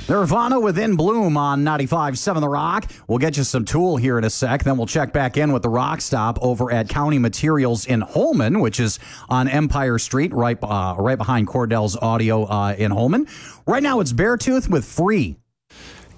Nirvana with In Bloom on 95.7 The Rock. We'll get you some Tool here in a sec. Then we'll check back in with the Rock Stop over at County Materials in Holmen, which is on Empire Street, right behind Cordell's Audio in Holmen. Right now, it's Beartooth with Free.